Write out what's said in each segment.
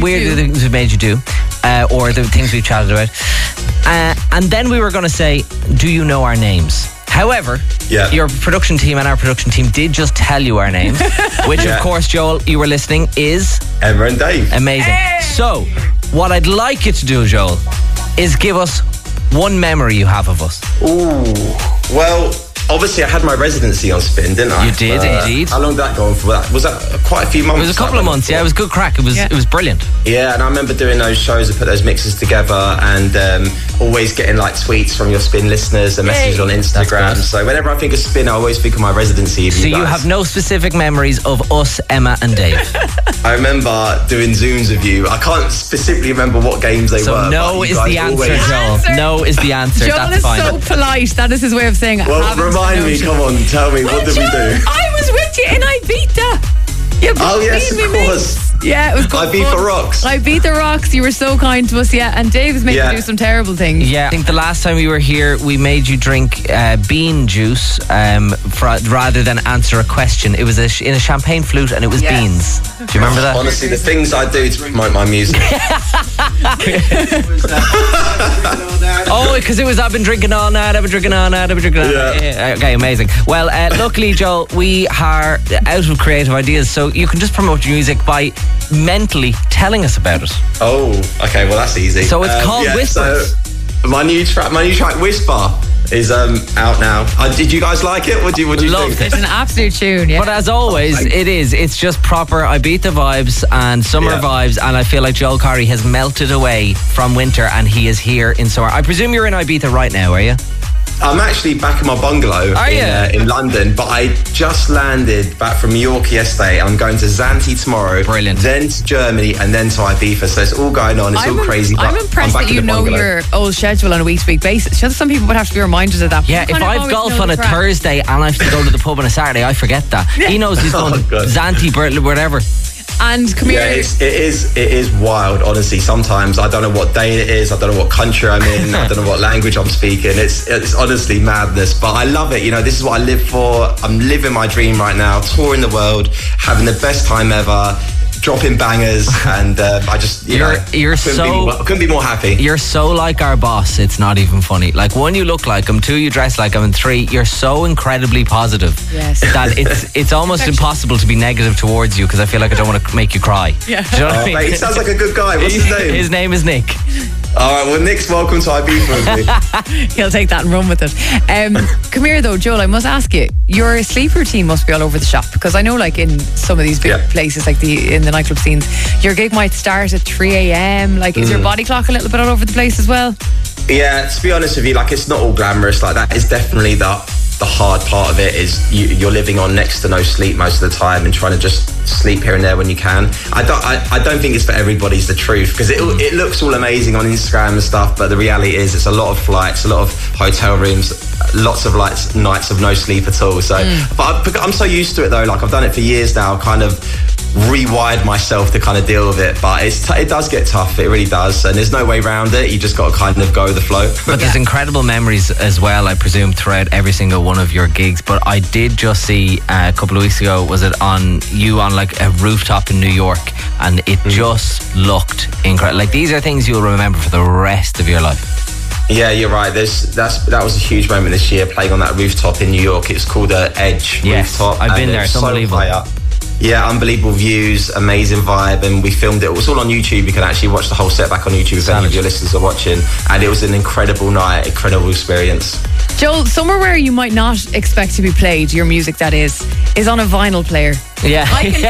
weird things we've made you do, or the things we've chatted about. And then we were going to say, do you know our names? However, your production team and our production team did just tell you our names, which of course, Joel, you were listening, is Emma and Dave. Amazing. Hey! So, what I'd like you to do, Joel, is give us one memory you have of us. Ooh, well, obviously I had my residency on Spin, didn't I? You did, indeed. How long did that go on for? Was that quite a few months? It was a couple of months, yeah. It was good crack. It was brilliant. Yeah, and I remember doing those shows and put those mixes together and always getting like tweets from your Spin listeners and messages on Instagram. So whenever I think of Spin, I always think of my residency. So you have no specific memories of us, Emma and Dave? I remember doing Zooms with you. I can't specifically remember what games they were. So no is the answer, Joel. No is the answer. Joel is so polite. That is his way of saying it. Well, remind me, come on, tell me, what did we do? I was with you in Ibiza. Oh, yes, of course. Yeah, it was good. Ibiza rocks. Ibiza rocks. You were so kind to us, and Dave has made you do some terrible things. Yeah, I think the last time we were here, we made you drink bean juice rather than answer a question. It was in a champagne flute, and it was beans. Do you remember that? Honestly, the things I do to promote my music. Oh, because it was I've been drinking all night. Yeah. Okay, amazing. Well, luckily, Joel, we are out of creative ideas, so you can just promote your music by mentally telling us about it. Oh, okay. Well, that's easy. So it's called Whispers. So my new track, Whisper, is out now. Did you guys like it? What do you think? It's an absolute tune, yeah. But as always, it's just proper Ibiza vibes and summer vibes, and I feel like Joel Corry has melted away from winter and he is here in summer. I presume you're in Ibiza right now, are you? I'm actually back in my bungalow in London, but I just landed back from New York yesterday. I'm going to Zante tomorrow. Brilliant. Then to Germany and then to Ibiza. So it's all going on. It's all crazy. I'm impressed that you know your old schedule on a week-to-week basis. Just some people would have to be reminded of that. Yeah, if I've golf on a Thursday and I have to go to the pub on a Saturday, I forget that. He knows he's going Zante, whatever. And come here. Yeah, it is wild, honestly. Sometimes I don't know what day it is, I don't know what country I'm in, I don't know what language I'm speaking. It's honestly madness, but I love it. You know, this is what I live for. I'm living my dream right now, touring the world, having the best time ever, dropping bangers, and I just, couldn't be more happy. You're so like our boss, it's not even funny. Like, one, you look like him, two, you dress like him, and three, you're so incredibly positive that it's almost impossible to be negative towards you, because I feel like I don't want to make you cry. Yeah. Do you know what I mean? Mate, he sounds like a good guy. What's his name? His name is Nick. All right, well, Nick's welcome to Ibiza with me. He'll take that and run with it. Come here, though, Joel, I must ask you, your sleep routine must be all over the shop, because I know, like, in some of these big places, like in the nightclub scenes, your gig might start at 3 a.m. Like, is your body clock a little bit all over the place as well? Yeah, to be honest with you, like, it's not all glamorous. Like, that is definitely the hard part of it, is you're living on next to no sleep most of the time and trying to just sleep here and there when you can. I don't think it's for everybody's the truth, because it looks all amazing on Instagram and stuff, but the reality is it's a lot of flights, a lot of hotel rooms, lots of nights of no sleep at all. So but I'm so used to it though. Like, I've done it for years now, kind of rewired myself to kind of deal with it, but it does get tough. It really does, and there's no way around it. You just got to kind of go with the flow. But there's incredible memories as well, I presume, throughout every single one of your gigs. But I did just see a couple of weeks ago, was it on like a rooftop in New York, and it just looked incredible. Like, these are things you'll remember for the rest of your life. Yeah, you're right. That was a huge moment this year, playing on that rooftop in New York. It's called Edge Rooftop. I've been there. It's unbelievable. Yeah, unbelievable views, amazing vibe, and we filmed it. It was all on YouTube. You can actually watch the whole set back on YouTube if any of your listeners are watching. And it was an incredible night, incredible experience. Joel, somewhere where you might not expect to be played, your music that is on a vinyl player. Yeah.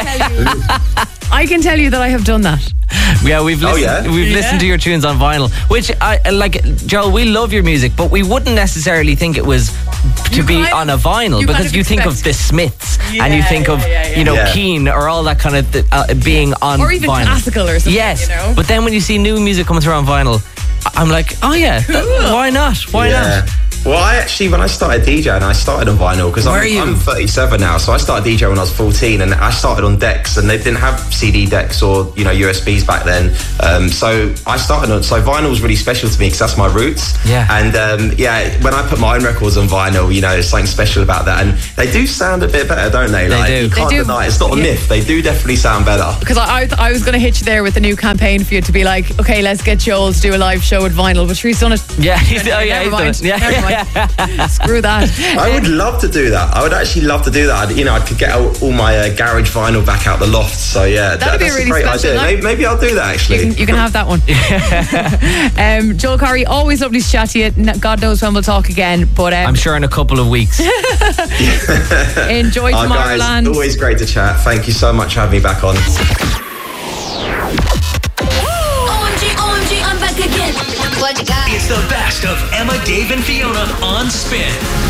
I can tell you that I have done that. Yeah, we've listened to your tunes on vinyl, which I like. Joel, we love your music, but we wouldn't necessarily think it was to be on a vinyl, because you think of the Smiths and you think of Keane or all that kind of being on vinyl, or even classical or something. Yes, but then when you see new music coming through on vinyl, I'm like, oh yeah, why not? Why not? Well, when I started DJing, I started on vinyl because I'm 37 now. So I started DJing when I was 14, and I started on decks, and they didn't have CD decks or USBs back then. So I started on. So vinyl was really special to me because that's my roots. Yeah. And when I put my own records on vinyl, there's something special about that, and they do sound a bit better, don't they? They do. You can't deny it. It's not a myth. They do definitely sound better. Because I was going to hit you there with a new campaign for you to be like, okay, let's get Joel to do a live show with vinyl, but he's done it. Yeah, Never mind. Never mind. Screw that. I would love to do that. I would actually love to do that. I could get all my garage vinyl back out the loft. So yeah, that'd be a really great special idea. Maybe I'll do that actually. You can have that one. Joel Corry, always lovely to chat to you. God knows when we'll talk again, but I'm sure in a couple of weeks. Enjoy Tomorrowland. Guys, always great to chat. Thank you so much for having me back on. OMG, I'm back again. What you got? It's the best of Emma, Dave, and Fiona on Spin.